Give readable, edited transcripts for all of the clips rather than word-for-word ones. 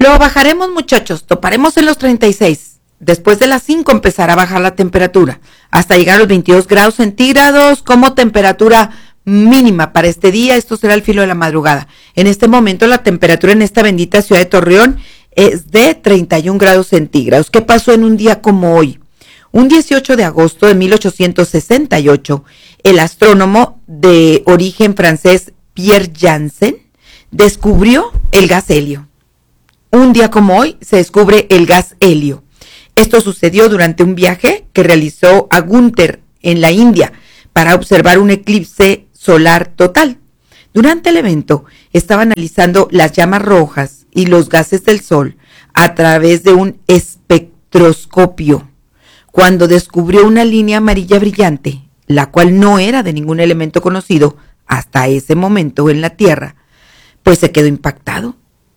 Lo bajaremos, muchachos, toparemos en los 36. Después de las 5 empezará a bajar la temperatura, hasta llegar a los 22 grados centígrados como temperatura mínima para este día. Esto será el filo de la madrugada. En este momento la temperatura en esta bendita ciudad de Torreón es de 31 grados centígrados. ¿Qué pasó en un día como hoy? Un 18 de agosto de 1868, el astrónomo de origen francés Pierre Janssen descubrió el gas helio. Un día como hoy se descubre el gas helio. Esto sucedió durante un viaje que realizó a Gunther en la India para observar un eclipse solar total. Durante el evento estaba analizando las llamas rojas y los gases del sol a través de un espectroscopio, cuando descubrió una línea amarilla brillante, la cual no era de ningún elemento conocido hasta ese momento en la Tierra, pues se quedó impactado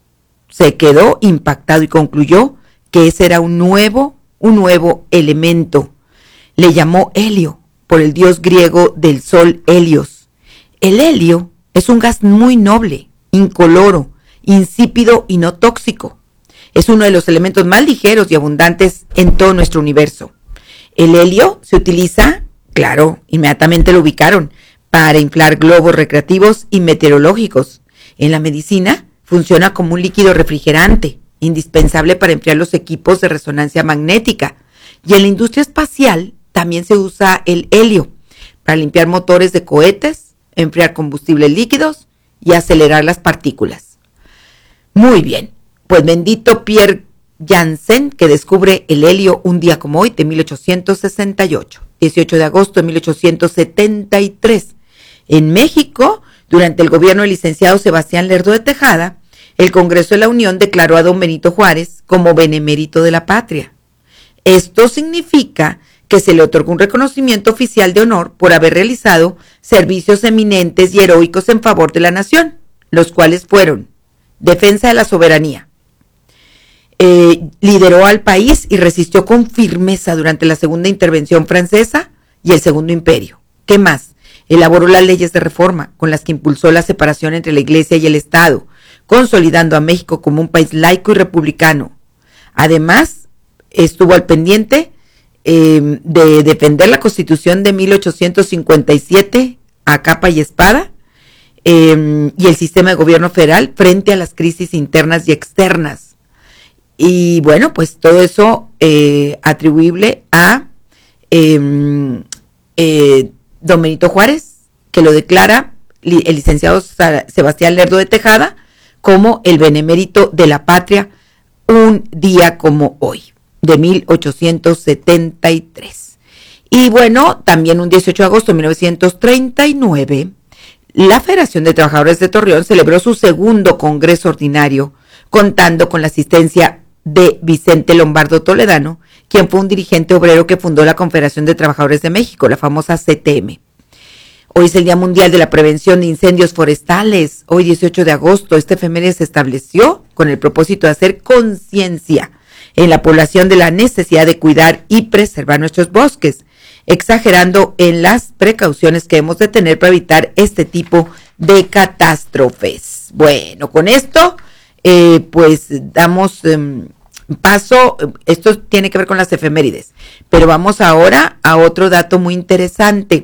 y concluyó que ese era un nuevo elemento. Le llamó helio por el dios griego del sol Helios. El helio es un gas muy noble, incoloro, insípido y no tóxico. Es uno de los elementos más ligeros y abundantes en todo nuestro universo. El helio se utiliza, claro, inmediatamente lo ubicaron, para inflar globos recreativos y meteorológicos. En la medicina funciona como un líquido refrigerante, indispensable para enfriar los equipos de resonancia magnética. Y en la industria espacial también se usa el helio para limpiar motores de cohetes, enfriar combustibles líquidos y acelerar las partículas. Muy bien, pues bendito Pierre Janssen, que descubre el helio un día como hoy de 1868, 18 de agosto de 1873. En México, durante el gobierno del licenciado Sebastián Lerdo de Tejada, el Congreso de la Unión declaró a don Benito Juárez como benemérito de la patria. Esto significa que se le otorgó un reconocimiento oficial de honor por haber realizado servicios eminentes y heroicos en favor de la nación, los cuales fueron defensa de la soberanía, lideró al país y resistió con firmeza durante la segunda intervención francesa y el segundo imperio. ¿Qué más? Elaboró las leyes de reforma con las que impulsó la separación entre la Iglesia y el Estado, consolidando a México como un país laico y republicano. Además, estuvo al pendiente de defender la Constitución de 1857 a capa y espada, y el sistema de gobierno federal frente a las crisis internas y externas. Y bueno, pues todo eso atribuible a don Benito Juárez, que lo declara el licenciado Sebastián Lerdo de Tejada como el benemérito de la patria un día como hoy, de 1873. Y bueno, también un 18 de agosto de 1939, la Federación de Trabajadores de Torreón celebró su segundo Congreso Ordinario, contando con la asistencia de Vicente Lombardo Toledano, quien fue un dirigente obrero que fundó la Confederación de Trabajadores de México, la famosa CTM. Hoy es el Día Mundial de la Prevención de Incendios Forestales. Hoy, 18 de agosto, este efeméride se estableció con el propósito de hacer conciencia en la población de la necesidad de cuidar y preservar nuestros bosques, exagerando en las precauciones que hemos de tener para evitar este tipo de catástrofes. Bueno, con esto, pues damos paso. Esto tiene que ver con las efemérides, pero vamos ahora a otro dato muy interesante.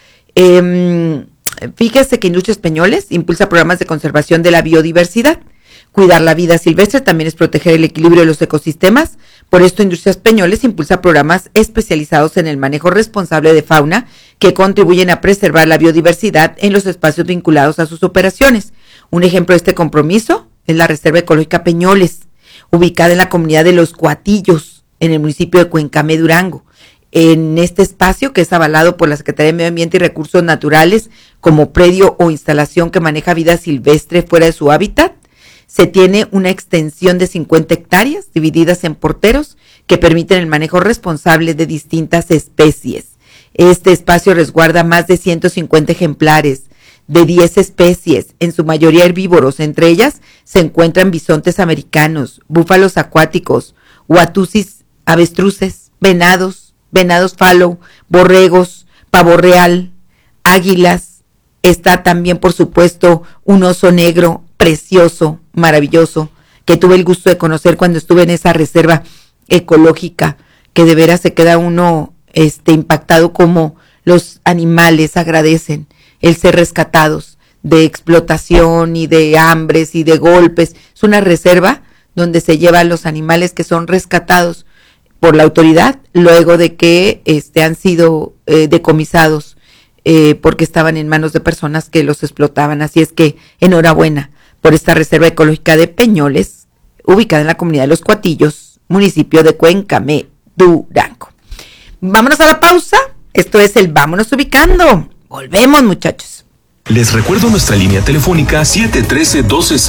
Fíjese que Industrias Peñoles impulsa programas de conservación de la biodiversidad. Cuidar la vida silvestre también es proteger el equilibrio de los ecosistemas. Por esto, Industrias Peñoles impulsa programas especializados en el manejo responsable de fauna que contribuyen a preservar la biodiversidad en los espacios vinculados a sus operaciones. Un ejemplo de este compromiso es la Reserva Ecológica Peñoles, ubicada en la comunidad de Los Coatillos, en el municipio de Cuencamé, Durango. En este espacio, que es avalado por la Secretaría de Medio Ambiente y Recursos Naturales como predio o instalación que maneja vida silvestre fuera de su hábitat, se tiene una extensión de 50 hectáreas divididas en porteros que permiten el manejo responsable de distintas especies. Este espacio resguarda más de 150 ejemplares de 10 especies, en su mayoría herbívoros. Entre ellas se encuentran bisontes americanos, búfalos acuáticos, uatusis, avestruces, venados fallow, borregos, pavo real, águilas. Está también, por supuesto, un oso negro precioso, maravilloso, que tuve el gusto de conocer cuando estuve en esa reserva ecológica, que de veras se queda uno impactado como los animales agradecen el ser rescatados de explotación y de hambres y de golpes. Es una reserva donde se llevan los animales que son rescatados por la autoridad luego de que han sido decomisados porque estaban en manos de personas que los explotaban. Así es que enhorabuena por esta reserva ecológica de Peñoles, ubicada en la comunidad de Los Cuatillos, municipio de Cuencamé, Durango. Vámonos a la pausa. Esto es el Vámonos Ubicando. Volvemos, muchachos. Les recuerdo nuestra línea telefónica 713-12